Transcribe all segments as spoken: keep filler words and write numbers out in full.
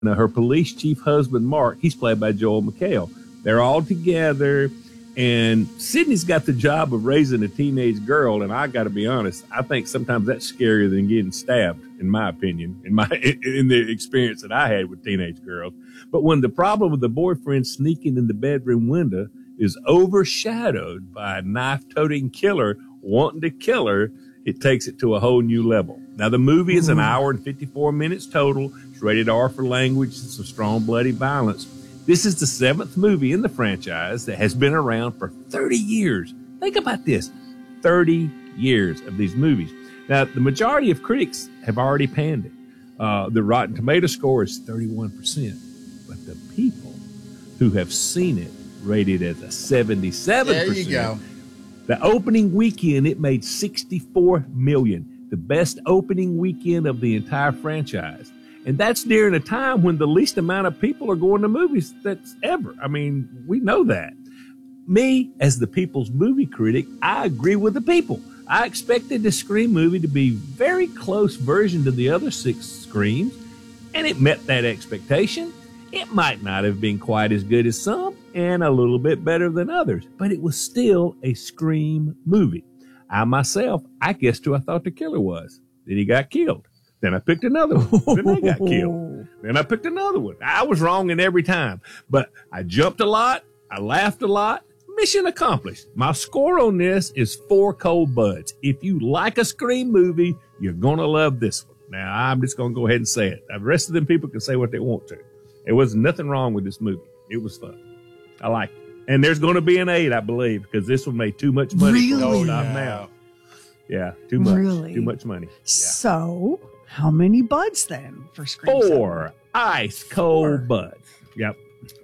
uh, her police chief husband, Mark, he's played by Joel McHale. They're all together, and Sydney's got the job of raising a teenage girl, and I got to be honest, I think sometimes that's scarier than getting stabbed, in my opinion, in my in the experience that I had with teenage girls. But when the problem with the boyfriend sneaking in the bedroom window is overshadowed by a knife-toting killer wanting to kill her, it takes it to a whole new level. Now, the movie is an hour and fifty-four minutes total. It's rated R for language and some strong, bloody violence. This is the seventh movie in the franchise that has been around for thirty years. Think about this, thirty years of these movies. Now, the majority of critics have already panned it. Uh, the Rotten Tomato score is thirty-one percent. But the people who have seen it rated as a seventy-seven percent. There you go. The opening weekend, it made sixty-four million dollars, the best opening weekend of the entire franchise. And that's during a time when the least amount of people are going to movies that's ever. I mean, we know that. Me, as the people's movie critic, I agree with the people. I expected the Scream movie to be very close version to the other six Screams, and it met that expectation. It might not have been quite as good as some and a little bit better than others, but it was still a Scream movie. I myself, I guessed who I thought the killer was. Then he got killed. Then I picked another one. Then they got killed. Then I picked another one. I was wrong in every time, but I jumped a lot. I laughed a lot. Mission accomplished. My score on this is four cold buds. If you like a Scream movie, you're going to love this one. Now, I'm just going to go ahead and say it. The rest of them people can say what they want to. There was nothing wrong with this movie. It was fun. I liked it. And there's going to be an eight, I believe, because this one made too much money. Really? For old I'm now. Yeah, too much. Really? Too much money. Yeah. So, how many buds then for Scream Four seven? ice cold Four. buds. Yep.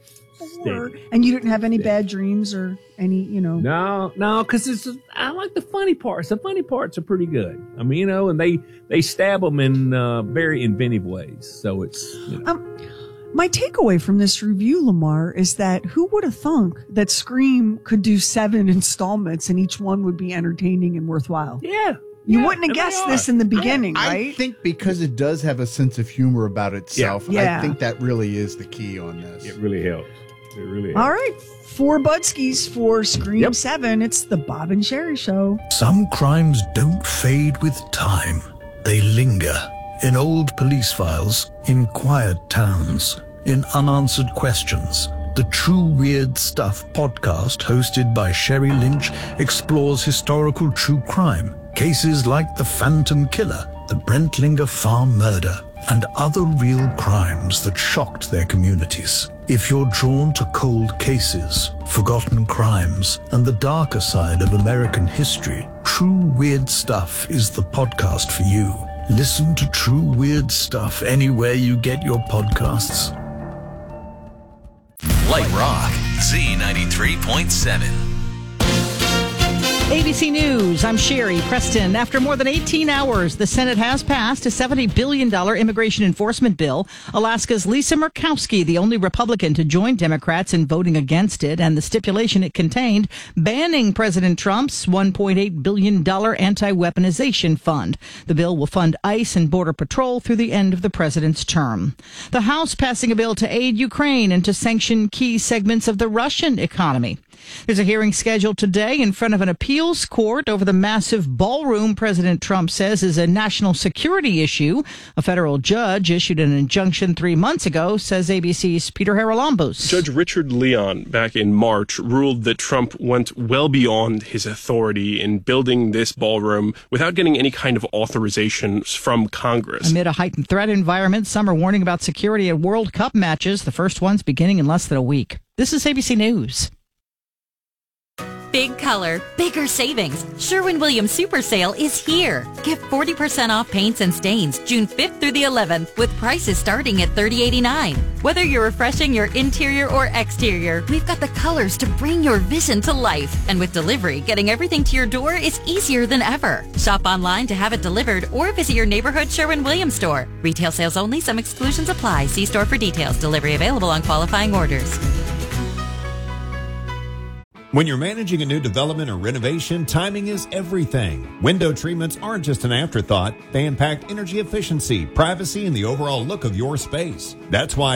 Four. Steady. And you didn't have any Steady. bad dreams or any, you know? No, no, because it's I like the funny parts. The funny parts are pretty good. I mean, you know, and they they stab them in uh, very inventive ways. So it's you know. Um, my takeaway from this review, Lamar, is that who would have thunk that Scream could do seven installments and each one would be entertaining and worthwhile? yeah. You yeah, wouldn't have and they guessed are. this in the beginning, I right? think because it does have a sense of humor about itself, Yeah. Yeah. I think that really is the key on this. It really helps. It really helps. All right. Four Budskis for Scream Yep. seven. It's the Bob and Sherry Show. Some crimes don't fade with time. They linger in old police files, in quiet towns, in unanswered questions. The True Weird Stuff podcast, hosted by Sherry Lynch, explores historical true crime, cases like the Phantom Killer, the Brentlinger Farm murder, and other real crimes that shocked their communities. If you're drawn to cold cases, forgotten crimes, and the darker side of American history, True Weird Stuff is the podcast for you. Listen to True Weird Stuff anywhere you get your podcasts. Light Rock, Z ninety-three point seven. A B C News, I'm Sherry Preston. After more than eighteen hours, the Senate has passed a seventy billion dollars immigration enforcement bill. Alaska's Lisa Murkowski, the only Republican to join Democrats in voting against it, and the stipulation it contained banning President Trump's one point eight billion dollars anti-weaponization fund. The bill will fund ICE and Border Patrol through the end of the president's term. The House passing a bill to aid Ukraine and to sanction key segments of the Russian economy. There's a hearing scheduled today in front of an appeals court over the massive ballroom President Trump says is a national security issue. A federal judge issued an injunction three months ago, says A B C's Peter Haralambos. Judge Richard Leon, back in March, ruled that Trump went well beyond his authority in building this ballroom without getting any kind of authorization from Congress. Amid a heightened threat environment, some are warning about security at World Cup matches, the first ones beginning in less than a week. This is A B C News. Big color, bigger savings. Sherwin-Williams Super Sale is here. Get forty percent off paints and stains June fifth through the eleventh with prices starting at thirty eighty-nine. Whether you're refreshing your interior or exterior, we've got the colors to bring your vision to life. And with delivery, getting everything to your door is easier than ever. Shop online to have it delivered or visit your neighborhood Sherwin-Williams store. Retail sales only. Some exclusions apply. See store for details. Delivery available on qualifying orders. When you're managing a new development or renovation, timing is everything. Window treatments aren't just an afterthought. They impact energy efficiency, privacy, and the overall look of your space. That's why